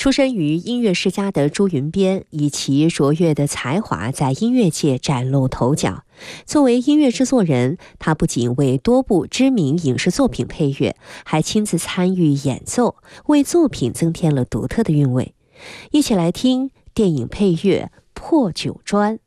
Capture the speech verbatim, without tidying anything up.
出身于音乐世家的朱云边，以其卓越的才华在音乐界崭露头角。作为音乐制作人，他不仅为多部知名影视作品配乐，还亲自参与演奏，为作品增添了独特的韵味。一起来听电影配乐《破九砖》。